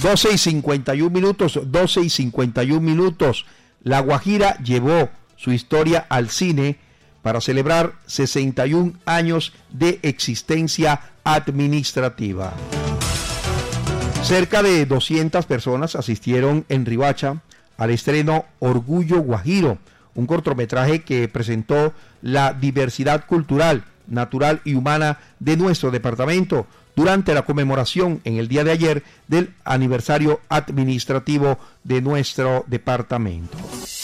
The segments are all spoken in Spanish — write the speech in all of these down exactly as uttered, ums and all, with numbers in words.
doce y cincuenta y un minutos, doce y cincuenta y un minutos. La Guajira llevó su historia al cine para celebrar sesenta y un años de existencia administrativa. Cerca de doscientas personas asistieron en Riohacha al estreno Orgullo Guajiro, un cortometraje que presentó la diversidad cultural, natural y humana de nuestro departamento durante la conmemoración en el día de ayer del aniversario administrativo de nuestro departamento.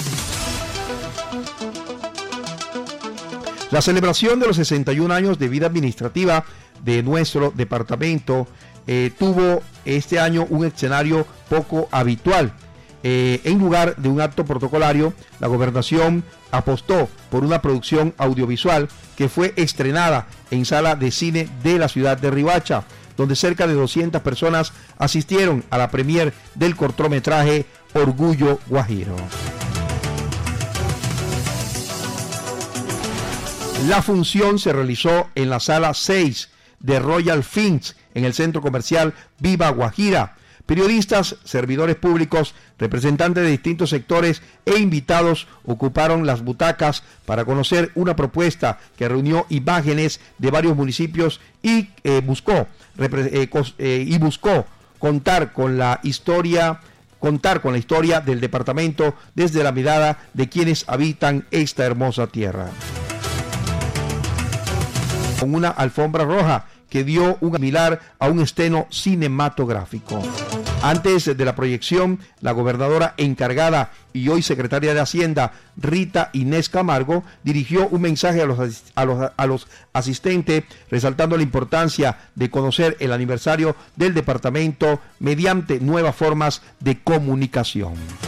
La celebración de los sesenta y un años de vida administrativa de nuestro departamento eh, tuvo este año un escenario poco habitual. Eh, en lugar de un acto protocolario, la gobernación apostó por una producción audiovisual que fue estrenada en sala de cine de la ciudad de Riohacha, donde cerca de doscientas personas asistieron a la premier del cortometraje Orgullo Guajiro. La función se realizó en la sala seis de Royal Finks en el centro comercial Viva Guajira. Periodistas, servidores públicos, representantes de distintos sectores e invitados ocuparon las butacas para conocer una propuesta que reunió imágenes de varios municipios y eh, buscó eh, eh, y buscó contar con la historia contar con la historia del departamento desde la mirada de quienes habitan esta hermosa tierra. Con una alfombra roja que dio un similar a un estreno cinematográfico. Antes de la proyección, la gobernadora encargada y hoy secretaria de Hacienda, Rita Inés Camargo, dirigió un mensaje a los, a los, a los asistentes, resaltando la importancia de conocer el aniversario del departamento mediante nuevas formas de comunicación.